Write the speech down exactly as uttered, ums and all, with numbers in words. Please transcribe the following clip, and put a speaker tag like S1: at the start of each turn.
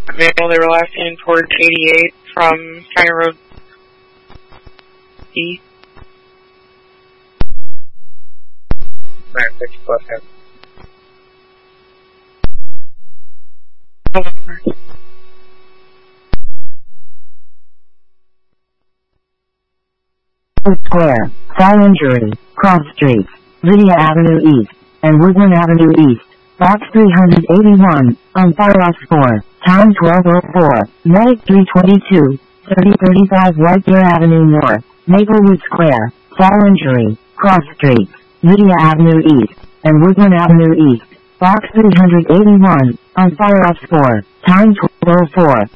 S1: Vehicle, they were last seen towards eighty-eight from China Road East. Alright, six, go ahead.
S2: Square, Fall Injury, Cross Streets, Lydia Avenue East, and Woodland Avenue East, Box three eighty-one, on Firehouse four, Time twelve oh four, Medic three twenty-two, thirty thirty-five White Deer Avenue North, Maplewood Square, Fall Injury, Cross Streets, Lydia Avenue East, and Woodland Avenue East, Box three eighty-one, on Firehouse four, Time twelve oh four.